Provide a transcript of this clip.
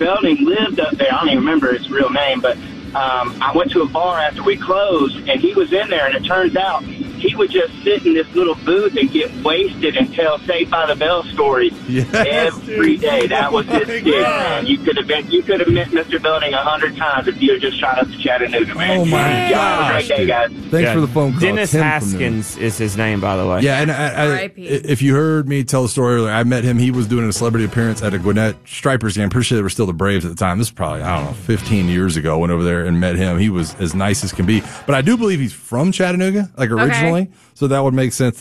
Belding lived up there. I don't even remember his real name, but I went to a bar after we closed, and he was in there, and it turns out he would just sit in this little booth and get wasted and tell Saved by the Bell stories every day. That was his gig, man. You could have met Mr. Belding 100 times if you had just shot up to Chattanooga, man. Oh, my Y'all have a great day, guys. Thanks for the phone call. Dennis Haskins is his name, by the way. Yeah, and if you heard me tell the story earlier, I met him. He was doing a celebrity appearance at a Gwinnett Stripers game. I'm pretty sure they were still the Braves at the time. This is probably, 15 years ago. I went over there and met him. He was as nice as can be. But I do believe he's from Chattanooga, like originally. Okay. So that would make sense